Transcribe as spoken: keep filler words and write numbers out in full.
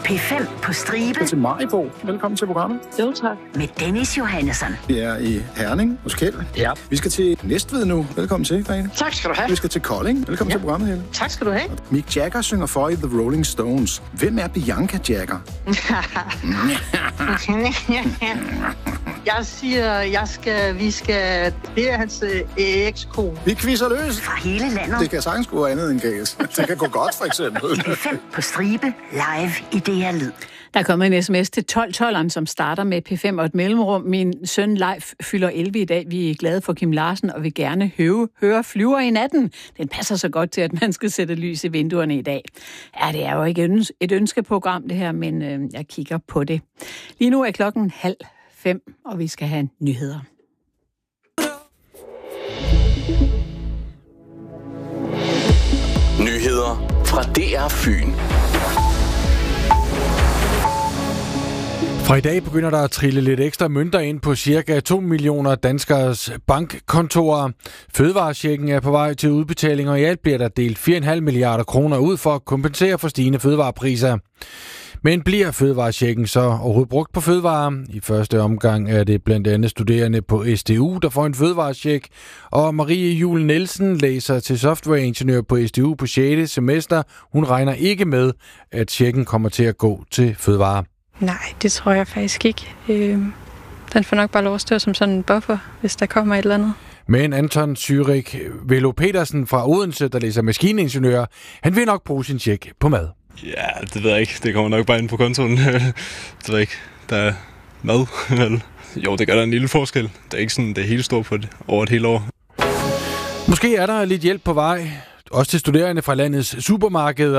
P fem på stribe. Til Maribo. Velkommen til programmet. Jo, tak. Med Dennis Johannesson. Vi er i Herning hos Kjeld. Ja. Vi skal til Næstved nu. Velkommen til, Grete. Tak skal du have. Vi skal til Kolding. Velkommen Ja. til programmet, Helle. Tak skal du have. Mick Jagger synger for i The Rolling Stones. Hvem er Bianca Jagger? Jeg siger, jeg skal, vi skal, det er hans øh, ekskone. Vi quizzer løs. Fra hele landet. Det kan sagtens gå andet end kaos. Det kan gå godt, for eksempel. P fem på stribe. Live i D R Lyd. Der er kommet en sms til tolv tolveren, som starter med P fem og et mellemrum. Min søn Leif fylder elleve i dag. Vi er glade for Kim Larsen, og vil gerne høre, høre Flyver i natten. Den passer så godt til, at man skal sætte lys i vinduerne i dag. Ja, det er jo ikke et ønskeprogram, det her, men øh, jeg kigger på det. Lige nu er klokken halv fem, og vi skal have nyheder. Nyheder fra D R Fyn. Fra i dag begynder der at trille lidt ekstra mønter ind på cirka to millioner danskers bankkontorer. Fødevarechecken er på vej til udbetaling, og i alt bliver der delt fire komma fem milliarder kroner ud for at kompensere for stigende fødevarepriser. Men bliver fødevarechecken så overhovedet brugt på fødevarer? I første omgang er det blandt andet studerende på S D U, der får en fødevarecheck, og Marie Juel Nielsen læser til softwareingeniør på S D U på sjette semester. Hun regner ikke med, at checken kommer til at gå til fødevarer. Nej, det tror jeg faktisk ikke. Øh, den får nok bare lov at stå som sådan en buffer, hvis der kommer et eller andet. Men Anton Zyrik Velo Petersen fra Odense, der læser maskiningeniør, han vil nok bruge sin check på mad. Ja, det ved jeg ikke. Det kommer nok bare ind på kontoen. Det ved jeg ikke. Der er mad, vel? Jo, det gør der en lille forskel. Det er ikke sådan, det er helt stort på det over et helt år. Måske er der lidt hjælp på vej. Også til studerende fra landets supermarkeder.